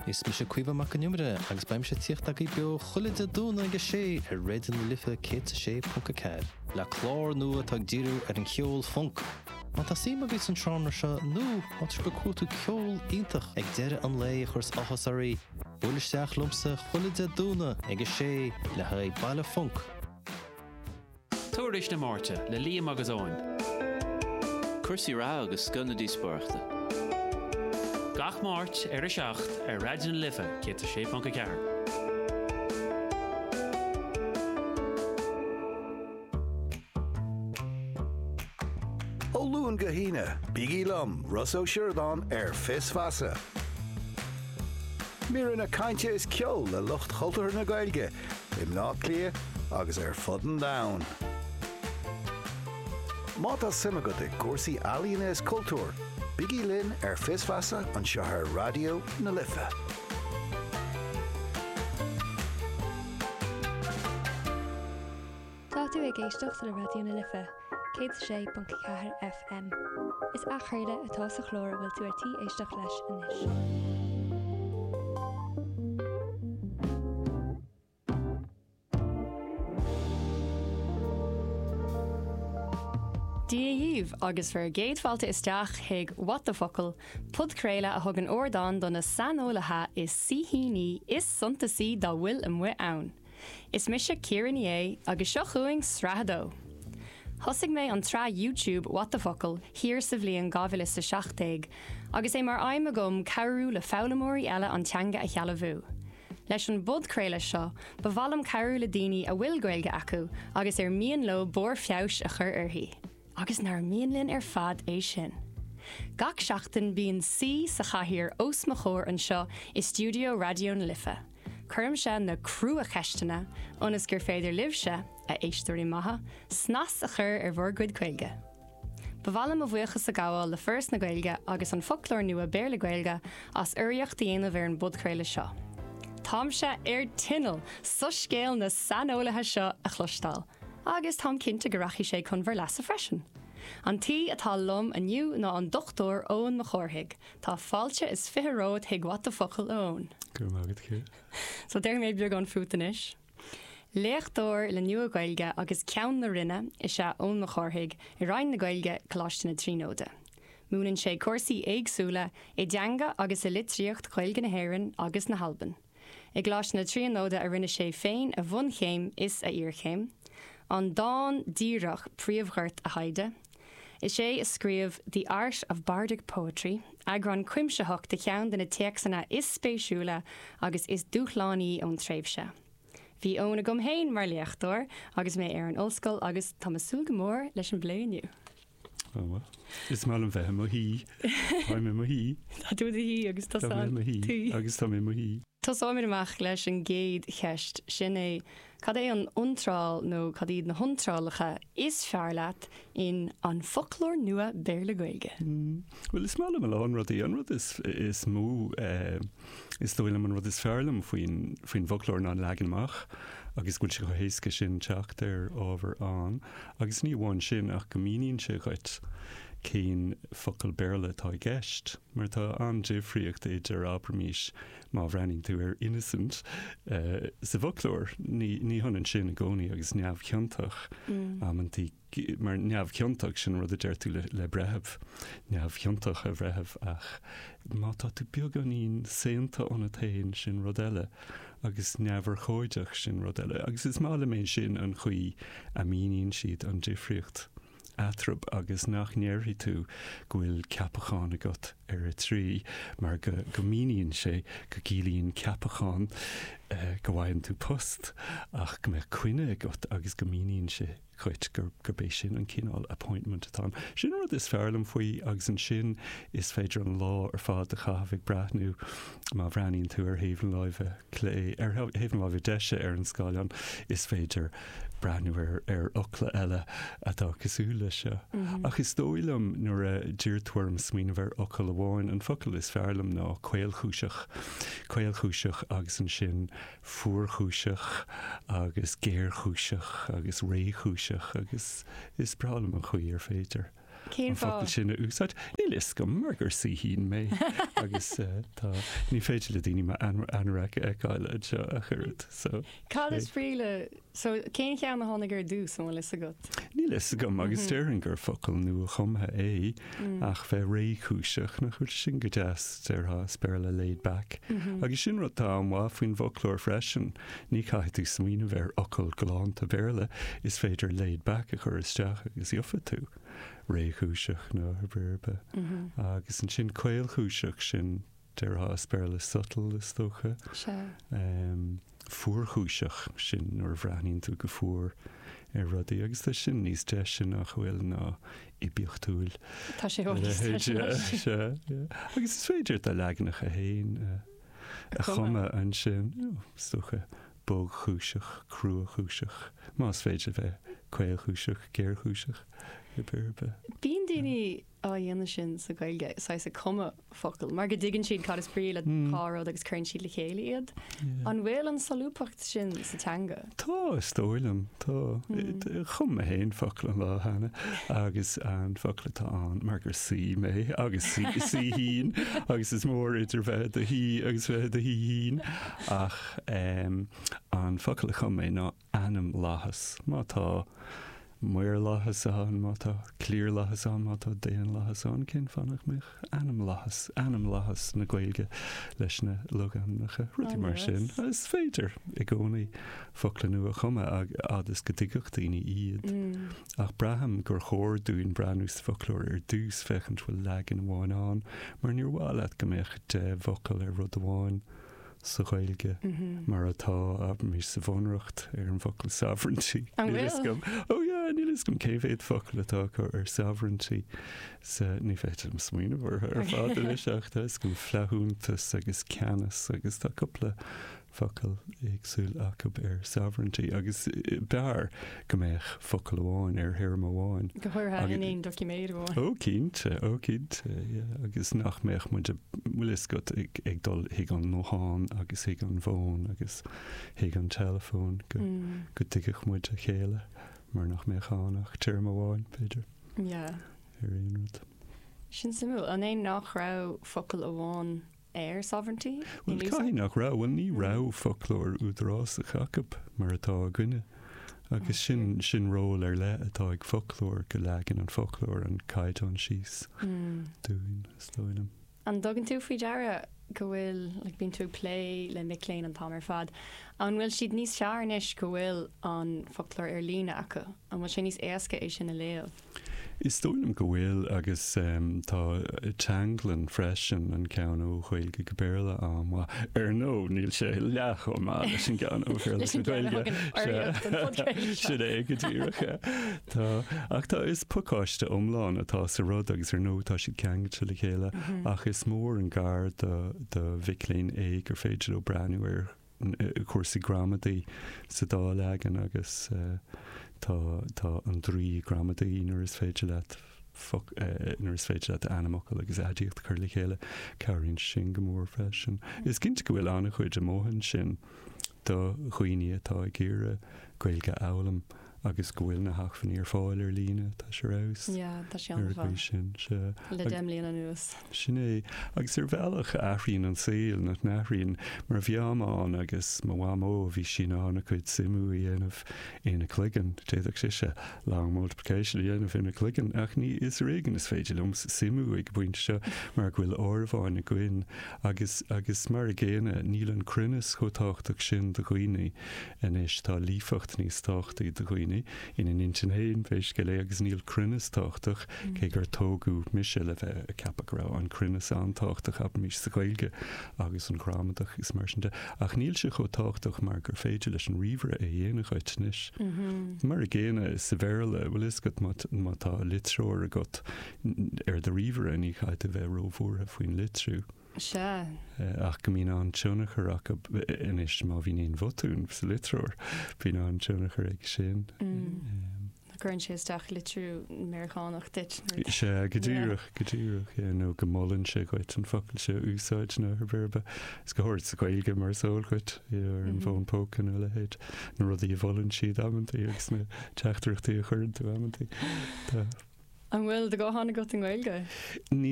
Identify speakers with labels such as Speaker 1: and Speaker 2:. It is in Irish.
Speaker 1: Is mi se cuiva mac an numre agus baim se tíocht ag bio chuide dúna agus sé ar réan lifa céit sé punca cair. Le chlár nua tag díru ar an cheol funk. Ma tá síma bit an tránar se nó mat go cútú ceol ítach ag deire an lei churs achas arí. Búlisteach lumsa chuide dúna agus sé le haid baile funk.
Speaker 2: Tuairis na Márte le Liam agus Óin.
Speaker 3: Cursaí rá agus sconadí spáirta.
Speaker 2: Gach Máirt ar a seacht ar Raidió na Lifa céit sé punca ceir.
Speaker 4: Ó luúin go híine, bígí lom, Russo Sheridan ar fis fasa. Mír na cainte is ceol le lucht chultar na Gaeilge, im ná clia agus ar fudden down. Máta simagad ag cuasaí Alíonna is cultúr, bígí linn ar fis fasa an seothar Raidió na Lifa.
Speaker 5: Tá tú ag éisteacht le Raidió na Lifa, 106.4 FM. Is achraide atá sa chlór bhfuil tú artí éisteach leis inis.
Speaker 6: Díomh agus for géadfáilte isteach hiag What the Focal, pudcréile a thug an ordáin donna sanolaithe is síhíní is suntasí dá bhfuil an mhuit ann. Is mise Ciaran é agus seo chuing srathadó. Thosig mé an trá YouTube What the Focal hir sa bhliain 2017 agus é mar aim agam cabhrú le fálamóirí eile an teanga a chealamhú. Leis an budcréile seo, bhhalam cabhrú le daoine a bhfuil Gaeilge acu agus mian lo bór feabhs a chur orthaí. Agus nar mianlinn ar fad é sin. Gach seachtain bíonn sí sa chathaoir os mo chóir an seo i Studio Raidió na Lifa. Cuireann se na crua cheistena, ionas gur féidir libhse a éistúirí maithe, snas a chur ar bhór gcuid Gaeilge. Bhhalam a bhuachas sa gabháil le first na Gaeilge agus an folklór nua béir le Gaeilge as uiriocht dhéanamh ar an budcréile seo. Tám se ar tinal sa scéal na sanolaithe seo a chlustáil. Agus tám cinnte go rachi sé chun bhar leasa freisin. An tí atá lom aniu ná an dochtúir Óin mo chórthaig, tá fáilte is fitheróid hiag What the Focal Óin.
Speaker 7: Gur mágad chu.
Speaker 6: So déir méid beag an fútanis. Léachtóir le nua Gaeilge agus ceann na rinne is se Óin mo chórthaig i rainn na Gaeilge coláiste na tríóide. Múnann sé cuasaí éagsúla i deanga agus i litríocht Gaeilge na hÉireann agus na Halban. I gláiste na tríóide a rinne sé féin a bhun chéim is a íorchéim. An dáin díreach príomhghart a haide. Is sé a scríomh The Art of Bardic Poetry, agur an cuimseach de cheann den na teachsanna is spéisiúla agus is dúchlánaí ón tréimhse. Bhí óna gom héin mar léachtóir agus mé ar an ollscoil agus tá masúil go mór leis an bléiniu.
Speaker 7: Is má an bheith mo hí, mé mo hí.
Speaker 6: Tá tú hí agus tá
Speaker 7: tí. Agus tá mé mo hí.
Speaker 6: Tásáid amach leis an géad cheist sin é cad é an untráil nó cad iad na huntrálacha is fearlaat in an folklór nua béir le Gaeilge.
Speaker 7: Well, is mála me an rud is mú is dóilem an rud is fearlam faoin folklór ná leganmach agus gúil se go héasca sin teacht ar ábhar an agus ní bháin sin ach go míonn se chuit cén focail béirle tá gceist, mar tá an difriocht idir ábramís má bhreaning tú ar innocent sa folklór ní honan sin a gcónaí agus neamh ceantach amantí mar neamh ceantach sin rud a deir tú le brethebh neamh ceantach a bhrethebh ach má tá tú beag an íon séanta an a tain sin rud eile agus neamhar chóideach sin rud eile agus is mála mé sin an chuí a míonn siad an difriocht atrab agus nach néirí tú gohfuil ceapacháin agat ar a trí mar go míonn sé go gílíonn ceapacháin go bhhainn tú post ach go mé cuine agat agus go míonn sé chuit gur bééis sin an cinál appointment atá. Sin rud is fearlam faoi agus an sin is féidir an lá ar fád a chahabhah brathnú má bhreaníonn tú ar Haven Live clé ar Haven Live deise ar an scáileán is féidir brathnú ar ochla eile atá cosúla se. Ach is dóilem nuair a dúirtuairm smíanamh ar ochla bháin an focail is fearlam ná caolchúiseach agus an sin fuorchúiseach agus géirchúiseach agus réchúiseach agus is bralam a chuí ar féidir.
Speaker 6: Cén fá
Speaker 7: sinna úsáid. Ní lis go margur sí hín mé agus tá ní féidir le daoine anra gáile seo a chuirt.
Speaker 6: Cá is fríle so cén chean na tháinig gur dús an lis a go.
Speaker 7: Ní lis gom agus dearan gur focail nu a chumthe é ach bheith réúiseach na chuir sin go deas deartha spéirle laid back. Agus sin rutá an mhá faoin bhoclór freisin ní caiith tú smíine bhar ocail goláán a bhéirle is féidir laid back a chur isteach agus iofa tú. Réúiseach nó bhirbe agus an sin cailchúiseach sin deartha spéirle subtle is tócha. Fuórchúiseach sin nuair bhreaníonn tú go fuór rudaí agus tá sin níos de sin nach bhfuil ná i bíochtúil.
Speaker 6: Tá sé
Speaker 7: agus is féidir de leagannach a héin a chuma an sin stocha bóg chúiseach, crua chúiseach, más féidir bheith cailchúiseach, géirchúiseach i bhirbe.
Speaker 6: Bíon daoine á dhéana sin sa gailge sa cuma focail, mar go dtigann siad cad is príle páród agus chuann siad le chéile iad. An bhfuil an salúpacht sin sa teanga?
Speaker 7: Tá istóilm, tá chum a héin focail an lá hena agus an focail tá an mar gur sí mé agus sí hín agus is mór idir bheith a hí agus bheith a hín ach an focail chum mé ná anam láthas má tá muir láthas an má tá clír láthas an má tá déan láthas an cin fannach mich anam láthas na Gaeilge leis na logannacha rudí mar sin is féidir i gcónaí focail nua a chuma agus go dtigucht daoine iad ach braham gur chóir dúin breanús folklór dús fechant bhfuil legan bháin an mar níor bháile go méich de focail rud amháin sa Gaeilge mar atá mí sa bhonracht an focail sovereignty. Nílis gom céhéad focail atá ar sovereignty ní féidir am smuoine bhar ar fád leiseachtas go fleúntas agus ceannas agus tá coppla focail agsúil acu ar sovereignty agus bear go méich focail amháin ar thir amháin.
Speaker 6: Go thuirtha in éon documéad amháin.
Speaker 7: Ó cínte agus nach méich bhfuil is go ag dul hiag an nóháin agus hiag an bhón agus hiag an telefón go tuigech muid a chéile mar nach méchánach tíir amháin Peter.
Speaker 6: Sin simú an é nach rá focail amháin air sovereignty?
Speaker 7: Well, cai nach rá, well ní rá folklór údrás a chacab mar atá a gine. Agus sin ról ar le atá ag folklór go legan an folklór an caiid an síos dúin slóinam.
Speaker 6: An dogan tú fao deara go bhfuil bíonn tú play le micléin an tamar fad an bhfuil siad níos seaarnis go bhfuil an folklór ar lína acu an bhfuil sé níos éasca é sin na léamh.
Speaker 7: Is dóilm go bhfuil agus tá teanglan freisin an cean ó Gaeilge go béarla am ar nó níl sé leach ó má leis an cean ó Gaeilge si é go dtíirecha. Ach tá is pucáiste omláin atá sa rud agus ar nó tá si ceangaite le chéile ach is mór an gar de bhicléin é gur féidir ó breanúir cuasaí gramadaí sa dá legan agus tá an 3 gramadaí nar is féidir le anamachil agus adíocht chuir le chéile cairinn sin go mór freisin. Is cinnte go bhfuil anna chuid amóhann sin do chuoine atá ag gcéire Gaeilge eolalam agus go bhfuil na hachfaní ar fáil ar lína tá sé rás.
Speaker 6: Tá sé an
Speaker 7: sin
Speaker 6: le déimlíon an nuas.
Speaker 7: Sin é agus ar bhealach aithríonn an saoil nach naithríonn mar bheamán agus má bhámó bhí sin anna chuid simú i dhéanamh ina cluigean téadach siise long multiplication dhéanamh ina cluigean ach ní is réigen is féidir lums simú ag buinte seo mar ghuiil árbháin a gcuin agus mar a ggéine níl an crunas chotáchtach sin do chuoine inis tá lífacht níos táchtaí do chuoine in an intinhéin féis go le agus níl crunas táchtach cé gur tógu mise le bheith a capacrá an crunas antáchtach ab mís sa Gaeilge agus an chrámadach is marsinte ach níl se chotáchtach mar gur féidir leis an ríomhre a dhéanach áitinis. Mar a ggéine is sa bhéile bhfuil is go má tá litróir a got ar de ríomhre ní chaid a bheith rómhór a faoin litrú. Ach go mín an teonnachar ach inis má bhín éon bhotún sa litróir bhín an teonnachar ag sin.
Speaker 6: Gurn sé isteach litrú Americánach dit.
Speaker 7: sé go dtíireach nó go mollann sé goit an focail sé úsáid na ar bhirbe. Is go thuirt sa Gaeilge mar sóilchuid ar an bhón pócan le héid na rud í bhlann siad amantí agus na teachtarachtaí a chuirn tú amantí.
Speaker 6: An bhfuil de go hána go an ghilge?
Speaker 7: Ní